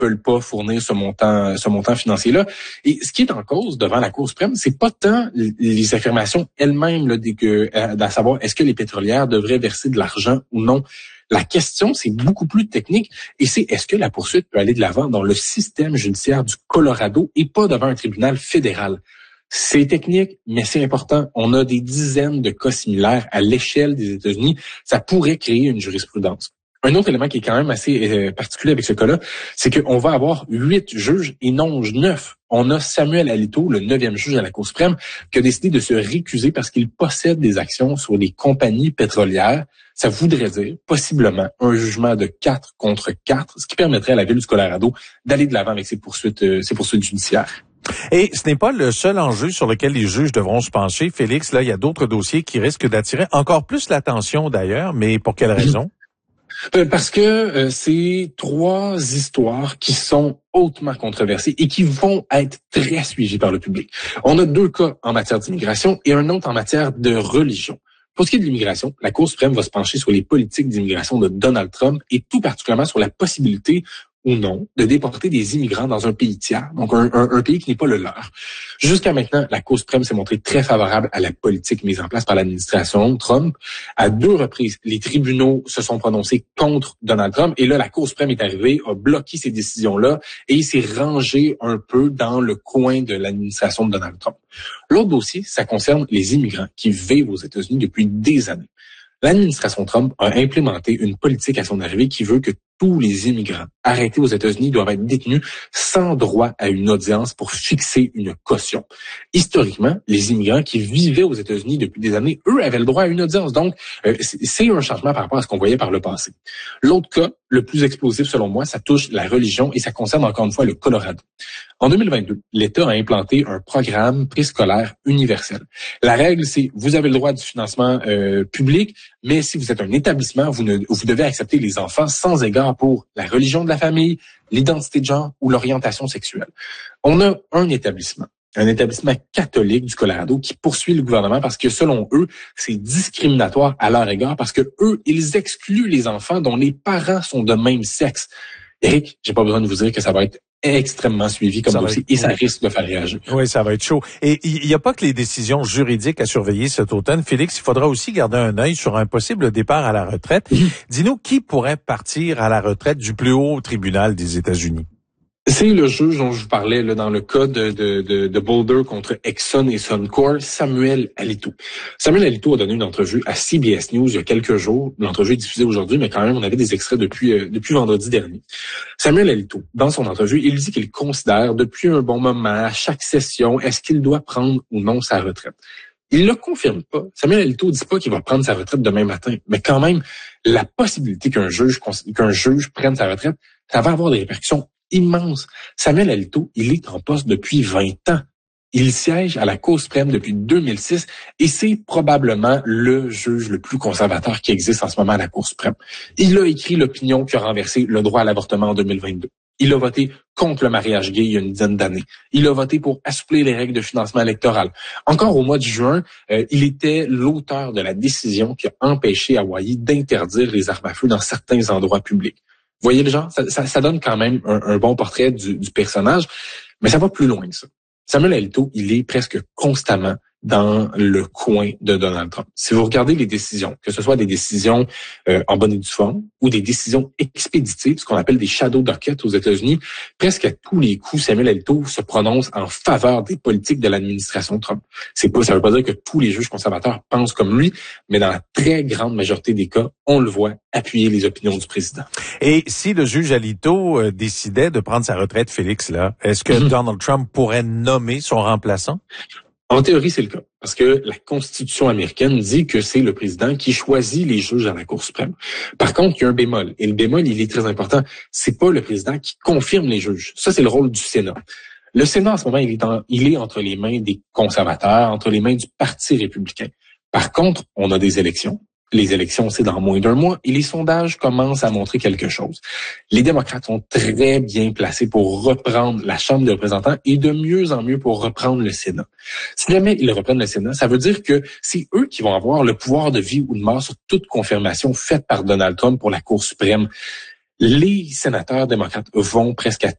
veulent pas fournir ce montant financier-là. Et ce qui est en cause devant la Cour suprême, c'est pas tant les affirmations elles-mêmes là, à savoir est-ce que les pétrolières devraient verser de l'argent ou non. La question, c'est beaucoup plus technique et c'est est-ce que la poursuite peut aller de l'avant dans le système judiciaire du Colorado et pas devant un tribunal fédéral. C'est technique, mais c'est important. On a des dizaines de cas similaires à l'échelle des États-Unis. Ça pourrait créer une jurisprudence. Un autre élément qui est quand même assez particulier avec ce cas-là, c'est qu'on va avoir 8 juges et non 9. On a Samuel Alito, le 9e juge à la Cour suprême, qui a décidé de se récuser parce qu'il possède des actions sur des compagnies pétrolières. Ça voudrait dire possiblement un jugement de 4 contre 4, ce qui permettrait à la ville du Colorado d'aller de l'avant avec ses poursuites judiciaires. Et ce n'est pas le seul enjeu sur lequel les juges devront se pencher. Félix, là, il y a d'autres dossiers qui risquent d'attirer encore plus l'attention d'ailleurs, mais pour quelle raison? Parce que c'est 3 histoires qui sont hautement controversées et qui vont être très suivies par le public. On a 2 cas en matière d'immigration et un autre en matière de religion. Pour ce qui est de l'immigration, la Cour suprême va se pencher sur les politiques d'immigration de Donald Trump et tout particulièrement sur la possibilité ou non de déporter des immigrants dans un pays tiers, donc un pays qui n'est pas le leur. Jusqu'à maintenant, la Cour suprême s'est montrée très favorable à la politique mise en place par l'administration Trump. À 2 reprises, les tribunaux se sont prononcés contre Donald Trump et là, la Cour suprême est arrivée, a bloqué ces décisions-là et il s'est rangé un peu dans le coin de l'administration de Donald Trump. L'autre dossier, ça concerne les immigrants qui vivent aux États-Unis depuis des années. L'administration Trump a implémenté une politique à son arrivée qui veut que tous les immigrants arrêtés aux États-Unis doivent être détenus sans droit à une audience pour fixer une caution. Historiquement, les immigrants qui vivaient aux États-Unis depuis des années, eux, avaient le droit à une audience. Donc, c'est un changement par rapport à ce qu'on voyait par le passé. L'autre cas, le plus explosif selon moi, ça touche la religion et ça concerne encore une fois le Colorado. En 2022, l'État a implanté un programme préscolaire universel. La règle, c'est vous avez le droit du financement public, mais si vous êtes un établissement, vous devez accepter les enfants sans égard pour la religion de la famille, l'identité de genre ou l'orientation sexuelle. On a un établissement catholique du Colorado qui poursuit le gouvernement parce que selon eux, c'est discriminatoire à leur égard parce que eux, ils excluent les enfants dont les parents sont de même sexe. Éric, j'ai pas besoin de vous dire que ça va être extrêmement suivi comme dossier et ça risque de faire réagir. Oui, ça va être chaud. Et il n'y a pas que les décisions juridiques à surveiller cet automne. Félix, il faudra aussi garder un œil sur un possible départ à la retraite. Dis-nous, qui pourrait partir à la retraite du plus haut tribunal des États-Unis? C'est le juge dont je vous parlais là, dans le cas de Boulder contre Exxon et Suncor, Samuel Alito. Samuel Alito a donné une entrevue à CBS News il y a quelques jours. L'entrevue est diffusée aujourd'hui, mais quand même, on avait des extraits depuis vendredi dernier. Samuel Alito, dans son entrevue, il dit qu'il considère depuis un bon moment, à chaque session, est-ce qu'il doit prendre ou non sa retraite. Il le confirme pas. Samuel Alito dit pas qu'il va prendre sa retraite demain matin, mais quand même, la possibilité qu'un juge prenne sa retraite, ça va avoir des répercussions immense. Samuel Alito, il est en poste depuis 20 ans. Il siège à la Cour suprême depuis 2006 et c'est probablement le juge le plus conservateur qui existe en ce moment à la Cour suprême. Il a écrit l'opinion qui a renversé le droit à l'avortement en 2022. Il a voté contre le mariage gay il y a une dizaine d'années. Il a voté pour assouplir les règles de financement électoral. Encore au mois de juin, il était l'auteur de la décision qui a empêché Hawaii d'interdire les armes à feu dans certains endroits publics. Vous voyez le genre? Ça donne quand même un bon portrait du personnage, mais ça va plus loin que ça. Samuel Alito, il est presque constamment dans le coin de Donald Trump. Si vous regardez les décisions, que ce soit des décisions en bonne et due forme ou des décisions expéditives, ce qu'on appelle des shadow dockets aux États-Unis, presque à tous les coups, Samuel Alito se prononce en faveur des politiques de l'administration Trump. Ça veut pas dire que tous les juges conservateurs pensent comme lui, mais dans la très grande majorité des cas, on le voit appuyer les opinions du président. Et si le juge Alito décidait de prendre sa retraite, Félix, là, est-ce que Donald Trump pourrait nommer son remplaçant? En théorie, c'est le cas, parce que la Constitution américaine dit que c'est le président qui choisit les juges à la Cour suprême. Par contre, il y a un bémol, et le bémol, il est très important. C'est pas le président qui confirme les juges. Ça, c'est le rôle du Sénat. Le Sénat, en ce moment, il est entre les mains des conservateurs, entre les mains du Parti républicain. Par contre, on a des élections. Les élections, c'est dans moins d'un mois et les sondages commencent à montrer quelque chose. Les démocrates sont très bien placés pour reprendre la Chambre des représentants et de mieux en mieux pour reprendre le Sénat. Si jamais ils reprennent le Sénat, ça veut dire que c'est eux qui vont avoir le pouvoir de vie ou de mort sur toute confirmation faite par Donald Trump pour la Cour suprême. Les sénateurs démocrates vont presque à